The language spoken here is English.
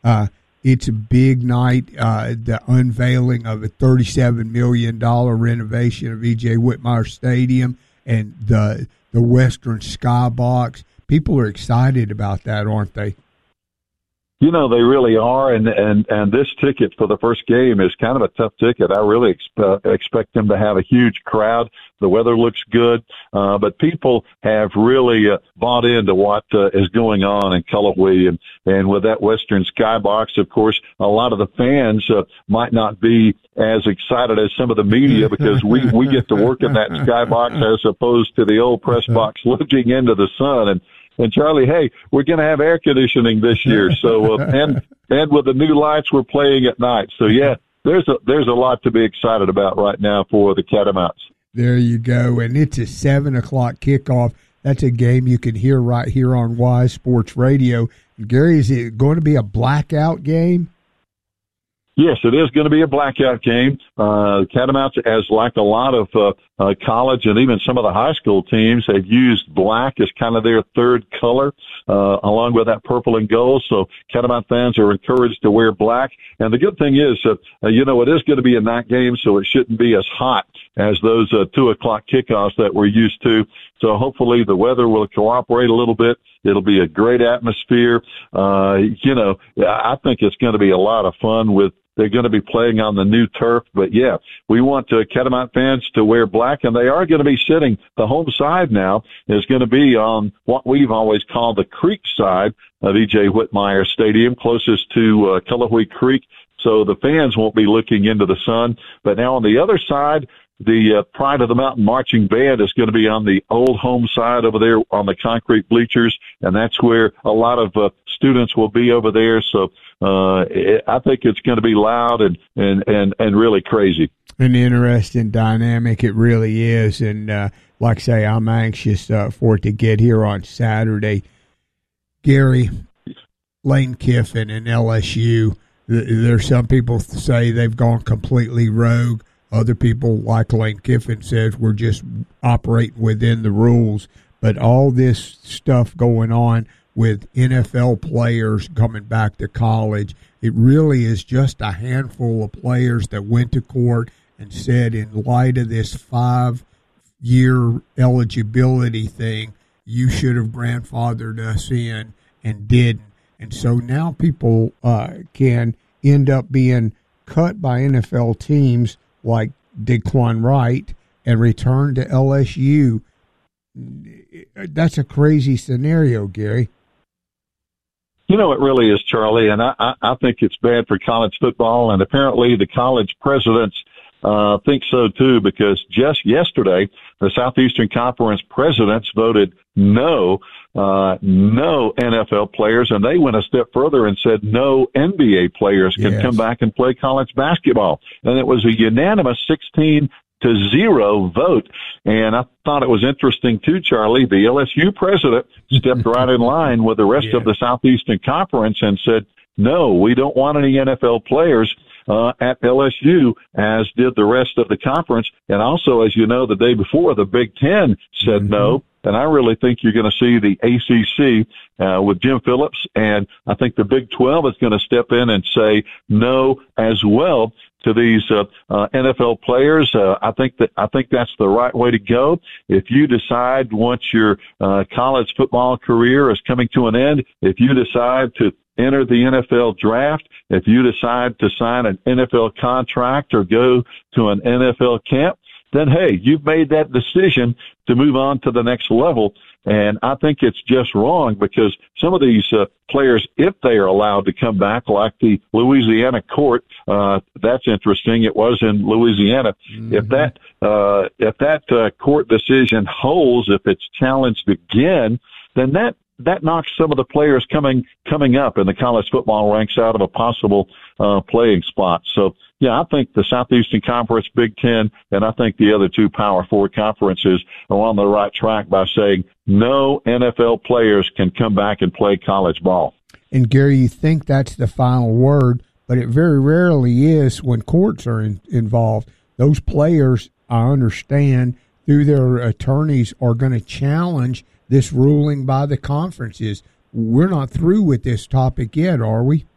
It's a big night, the unveiling of a $37 million renovation of E.J. Whitmire Stadium and the Western Skybox. People are excited about that, aren't they? You know, they really are, and this ticket for the first game is kind of a tough ticket. I really expect them to have a huge crowd. The weather looks good, but people have really bought into what is going on in Cullowhee, and with that Western Skybox, of course, a lot of the fans might not be as excited as some of the media because we get to work in that Skybox as opposed to the old press box looking into the sun. And Charlie, hey, we're going to have air conditioning this year. So, and with the new lights, we're playing at night. So yeah, there's a lot to be excited about right now for the Catamounts. There you go. And it's a 7:00 kickoff. That's a game you can hear right here on Wise Sports Radio. Gary, is it going to be a blackout game? Yes, it is going to be a blackout game. Catamounts, as like a lot of college and even some of the high school teams, have used black as kind of their third color, along with that purple and gold. So Catamount fans are encouraged to wear black. And the good thing is, you know, it is going to be a night game, so it shouldn't be as hot as those 2:00 kickoffs that we're used to. So hopefully the weather will cooperate a little bit. It'll be a great atmosphere. You know, I think it's going to be a lot of fun with. They're going to be playing on the new turf. But, yeah, we want Catamount fans to wear black, and they are going to be sitting. The home side now is going to be on what we've always called the creek side of E.J. Whitmire Stadium, closest to Cullowhee Creek. So the fans won't be looking into the sun. But now on the other side, the Pride of the Mountain Marching Band is going to be on the old home side over there on the concrete bleachers, and that's where a lot of students will be over there. So I think it's going to be loud and really crazy. An interesting dynamic, it really is. And like I say, I'm anxious for it to get here on Saturday. Gary, Lane Kiffin and LSU, there's some people say they've gone completely rogue. Other people, like Lane Kiffin says, we're just operating within the rules. But all this stuff going on with NFL players coming back to college, it really is just a handful of players that went to court and said, in light of this 5-year eligibility thing, you should have grandfathered us in and didn't. And so now people can end up being cut by NFL teams like Daquan Wright and return to LSU. That's a crazy scenario, Gary. You know, it really is, Charlie, and I think it's bad for college football, and apparently the college presidents think so too, because just yesterday the Southeastern Conference presidents voted no NFL players, and they went a step further and said no NBA players can come back and play college basketball. And it was a unanimous 16-0 vote. And I thought it was interesting too, Charlie. The LSU president stepped right in line with the rest of the Southeastern Conference and said, no, we don't want any NFL players at LSU, as did the rest of the conference. And also, as you know, the day before, the Big Ten said no. And I really think you're going to see the ACC with Jim Phillips, and I think the Big 12 is going to step in and say no as well to these NFL players. I think that's the right way to go. If you decide once your college football career is coming to an end, if you decide to enter the NFL draft, if you decide to sign an NFL contract or go to an NFL camp, then, hey, you've made that decision to move on to the next level. And I think it's just wrong because some of these players, if they are allowed to come back, like the Louisiana court, that's interesting. It was in Louisiana. If that court decision holds, if it's challenged again, then that knocks some of the players coming up in the college football ranks out of a possible playing spot. So, yeah, I think the Southeastern Conference, Big Ten, and I think the other two Power Four conferences are on the right track by saying no NFL players can come back and play college ball. And, Gary, you think that's the final word, but it very rarely is when courts are involved. Those players, I understand, through their attorneys, are going to challenge this ruling by the conferences. We're not through with this topic yet, are we?